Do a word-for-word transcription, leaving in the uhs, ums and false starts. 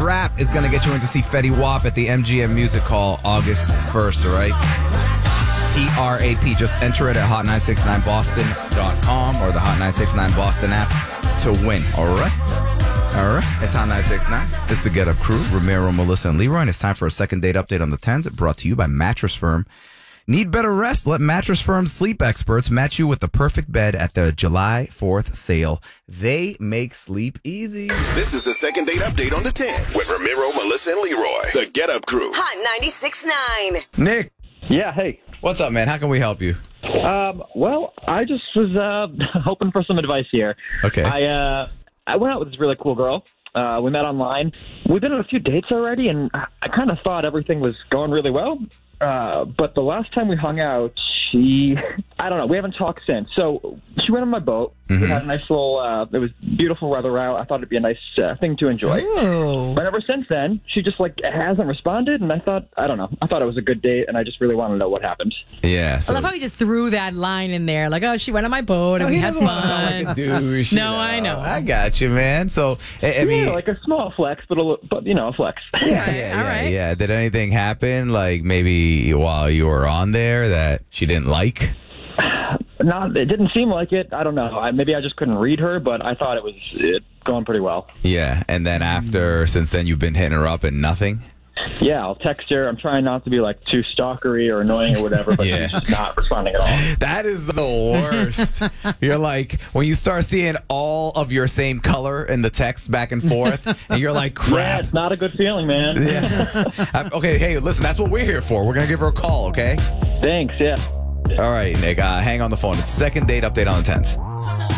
Rap is going to get you in to see Fetty Wap at the M G M Music Hall August first, all right? T R A P. Just enter it at hot nine six nine boston dot com or the Hot nine six nine Boston app to win, all right? All right. It's Hot nine six nine. This is the Get Up Crew, Ramiro, Melissa, and Leroy, and it's time for a second date update on the tens, brought to you by Mattress Firm. Need better rest? Let Mattress Firm's sleep experts match you with the perfect bed at the July fourth sale. They make sleep easy. This is the second date update on the ten with Ramiro, Melissa, and Leroy. The Get Up Crew. Hot ninety-six point nine. Nick, Yeah, hey. what's up, man? How can we help you? Um, well, I just was uh, hoping for some advice here. Okay. I uh, I went out with this really cool girl. Uh, we met online. We've been on a few dates already, and I kind of thought everything was going really well. Uh, but the last time we hung out, she, I don't know, we haven't talked since. So she went on my boat. Mm-hmm. We had a nice little, uh, it was beautiful weather out. I thought it'd be a nice uh, thing to enjoy. Ooh. But ever since then, she just like hasn't responded. And I thought, I don't know, I thought it was a good date, and I just really want to know what happened. Yeah. I So, love how he just threw that line in there. Like, oh, she went on my boat and we had fun. like a douche. No, you I know. I got you, man. So, I, I mean, Yeah, like a small flex, but a li- but you know, a flex. yeah, Right, yeah, all yeah, right. yeah. Did anything happen, like maybe while you were on there, that she didn't like? Not, it didn't seem like it. I don't know. I, maybe I just couldn't read her, but I thought it was it, going pretty well. Yeah. And then after, since then, you've been hitting her up and nothing? Yeah, I'll text her. I'm trying not to be like too stalkery or annoying or whatever, but Yeah. she's just not responding at all. That is the worst. You're like, when you start seeing all of your same color in the text back and forth, and you're like, Yeah, crap. it's not a good feeling, man. Yeah. I'm- okay, hey, listen, that's what we're here for. We're going to give her a call, okay? Thanks, yeah. All right, Nick, uh, hang on the phone. It's second date update on the tens.